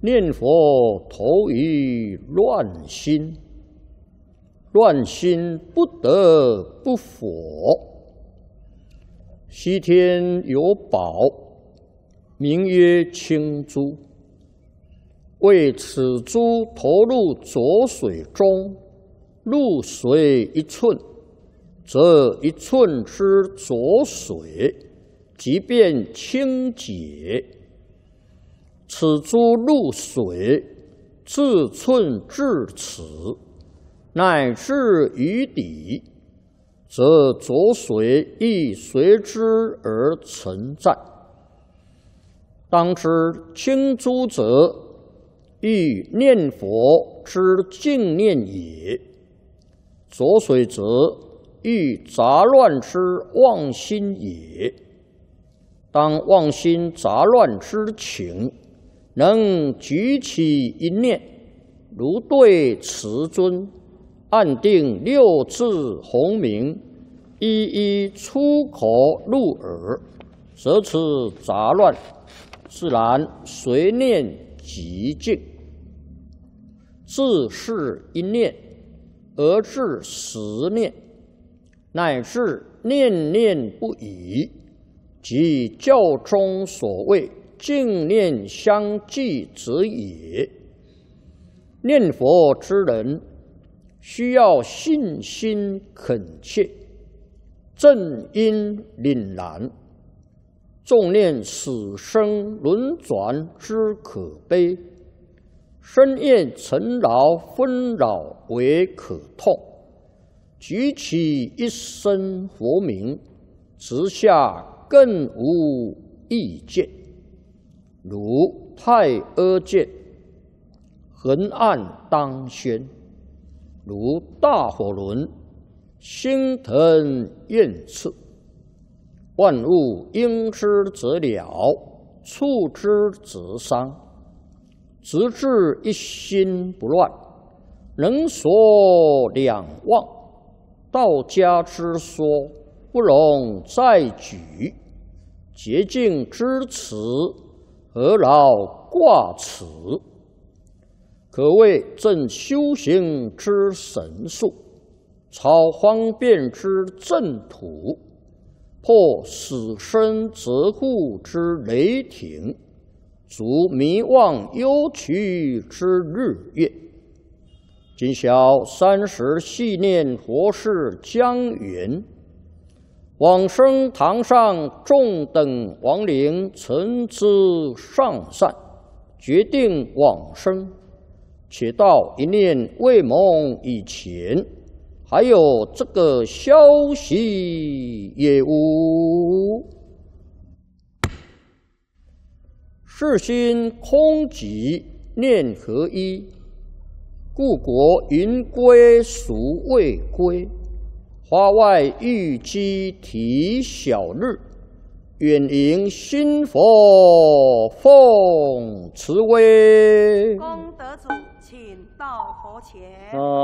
念佛投于乱心，乱心不得不佛。西天有宝，名曰青珠，为此珠投入浊水中，入水1寸，则1寸之浊水即变清洁。此珠入水，自寸至此，乃至于底，则浊水亦随之而存在。当知清珠者，欲念佛之净念也；浊水则，欲杂乱之妄心也。当妄心杂乱之情，能举起一念，如对慈尊，按定6字洪名，一一出口入耳，则此杂乱自然随念即净。自是一念而至10念，乃至念念不已，即教中所谓净念相继者也。念佛之人，需要信心恳切，正因凛然，重念死生轮转之可悲，深厌尘劳纷扰为可痛，举起一声佛名，直下更无意见。如太阿剑，横按当宣；如大火轮，星腾焰炽。万物应之则了，触之则伤。直至一心不乱，能所两忘。道家之说，不容再举。洁净之词，何劳挂齿？可谓正修行之神速，超方便之正途，破死生责护之雷霆，足迷妄忧屈之日月。今晓30系念佛事将圆，往生堂上众等亡灵曾知上善，决定往生。且到一念未蒙以前，还有这个消息也无。世心空寂，念合一，故国云归孰未归？花外玉鸡啼晓日，远迎新佛奉慈威。 功德主，请到佛前。